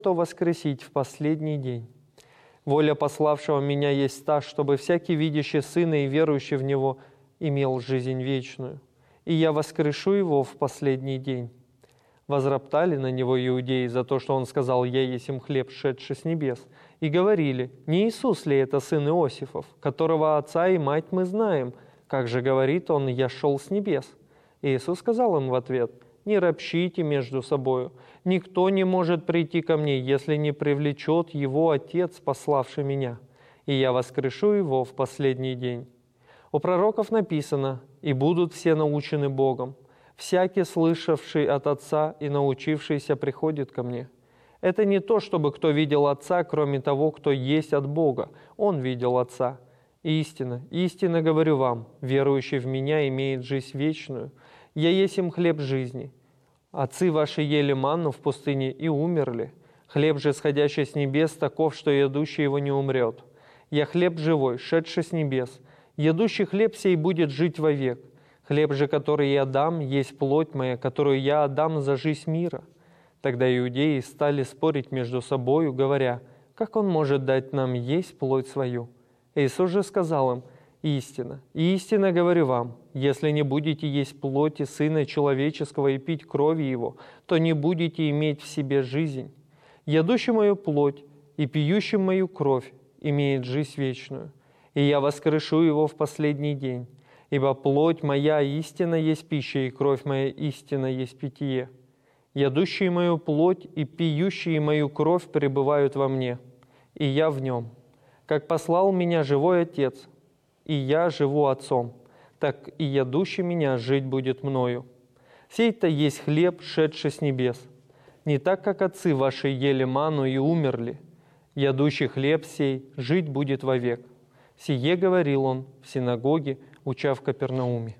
то воскресить в последний день. Воля пославшего меня есть та, чтобы всякий видящий Сына и верующий в Него имел жизнь вечную. И я воскрешу его в последний день». Возроптали на него иудеи за то, что он сказал: «Я есть им хлеб, шедший с небес». И говорили: «Не Иисус ли это сын Иосифов, которого отца и мать мы знаем? Как же говорит он: я шел с небес?» И Иисус сказал им в ответ: «Не ропщите между собою. Никто не может прийти ко мне, если не привлечет его Отец, пославший меня. И я воскрешу его в последний день». У пророков написано: «И будут все научены Богом. Всякий, слышавший от Отца и научившийся, приходит ко мне». Это не то, чтобы кто видел Отца, кроме того, кто есть от Бога. Он видел Отца. Истинно, истинно говорю вам, верующий в Меня имеет жизнь вечную. Я есть им хлеб жизни. Отцы ваши ели манну в пустыне и умерли. Хлеб же, сходящий с небес, таков, что едущий его не умрет. Я хлеб живой, шедший с небес. Едущий хлеб сей будет жить вовек. Хлеб же, который я дам, есть плоть моя, которую я отдам за жизнь мира». Тогда иудеи стали спорить между собою, говоря: «Как он может дать нам есть плоть свою?» Иисус же сказал им: «Истинно, истинно говорю вам, если не будете есть плоти Сына Человеческого и пить крови Его, то не будете иметь в себе жизнь. Ядущий мою плоть и пьющий мою кровь имеет жизнь вечную, и я воскрешу его в последний день. Ибо плоть моя истинно есть пища, и кровь моя истинно есть питье. Ядущие мою плоть и пьющие мою кровь пребывают во мне, и я в нем. Как послал меня живой Отец, и я живу Отцом, так и ядущий меня жить будет мною. Сей-то есть хлеб, шедший с небес. Не так, как отцы ваши ели ману и умерли. Ядущий хлеб сей жить будет вовек». Сие говорил он в синагоге, уча в Капернауме.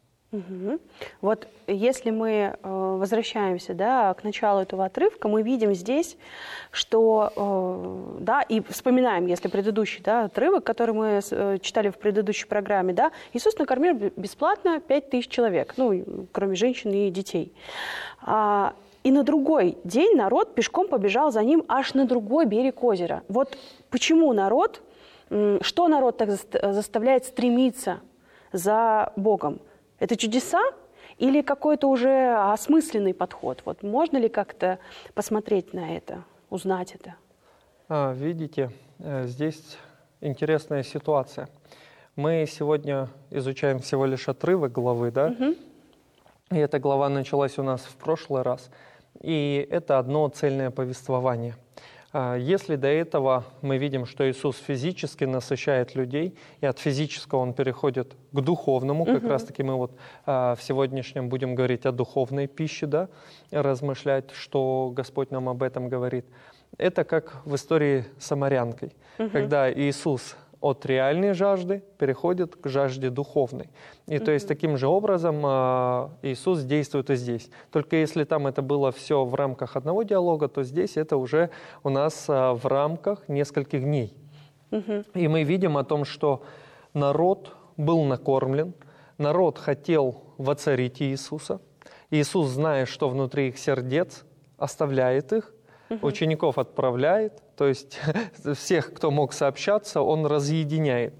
Угу. Вот если мы возвращаемся, да, к началу этого отрывка, мы видим здесь, что, да, и вспоминаем, если предыдущий, да, отрывок, который мы читали в предыдущей программе, да, Иисус накормил бесплатно 5000 человек, ну, кроме женщин и детей. И на другой день народ пешком побежал за ним аж на другой берег озера. Вот почему народ, что народ так заставляет стремиться за Богом? Это чудеса или какой-то уже осмысленный подход? Вот можно ли как-то посмотреть на это, узнать это? Видите, здесь интересная ситуация. Мы сегодня изучаем всего лишь отрывок главы, да? Угу. И эта глава началась у нас в прошлый раз. И это одно цельное повествование. Если до этого мы видим, что Иисус физически насыщает людей, и от физического Он переходит к духовному, как раз-таки мы вот в сегодняшнем будем говорить о духовной пище, да, размышлять, что Господь нам об этом говорит. Это как в истории с самарянкой, когда Иисус от реальной жажды переходит к жажде духовной. И то есть таким же образом Иисус действует и здесь. Только если там это было все в рамках одного диалога, то здесь это уже у нас в рамках нескольких дней. И мы видим о том, что народ был накормлен, народ хотел воцарить Иисуса. Иисус, зная, что внутри их сердец, оставляет их, учеников отправляет, то есть всех, кто мог сообщаться, он разъединяет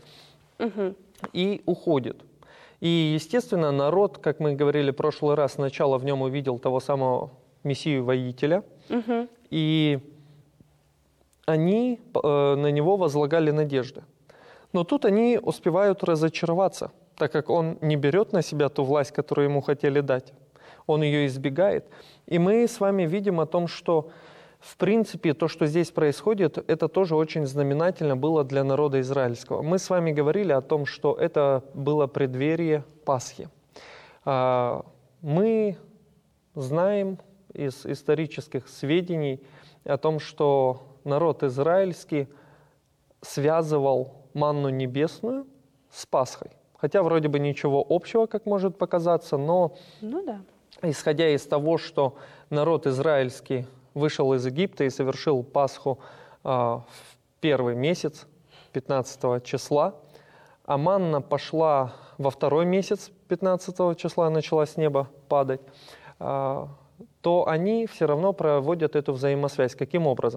и уходит. И, естественно, народ, как мы говорили в прошлый раз, сначала в нем увидел того самого Мессию-воителя, и они на него возлагали надежды. Но тут они успевают разочароваться, так как он не берет на себя ту власть, которую ему хотели дать. Он ее избегает. И мы с вами видим о том, что в принципе, то, что здесь происходит, это тоже очень знаменательно было для народа израильского. Мы с вами говорили о том, что это было преддверие Пасхи. Мы знаем из исторических сведений о том, что народ израильский связывал манну небесную с Пасхой. Хотя вроде бы ничего общего, как может показаться, но исходя из того, что народ израильский вышел из Египта и совершил Пасху в первый месяц, 15 числа, а манна пошла во второй месяц, 15 числа начала с неба падать, то они все равно проводят эту взаимосвязь. Каким образом?